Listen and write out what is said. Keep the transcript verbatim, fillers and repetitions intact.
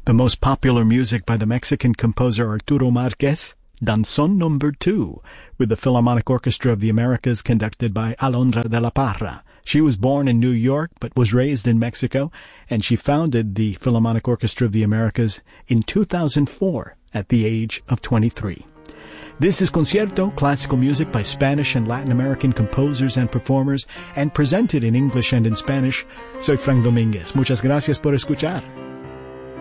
The most popular music by the Mexican composer Arturo Marquez, Danzón Number Two, with the Philharmonic Orchestra of the Americas conducted by Alondra de la Parra. She was born in New York but was raised in Mexico, and she founded the Philharmonic Orchestra of the Americas in two thousand four at the age of twenty-three. This is Concierto, classical music by Spanish and Latin American composers and performers, and presented in English and in Spanish. Soy Frank Domínguez. Muchas gracias por escuchar.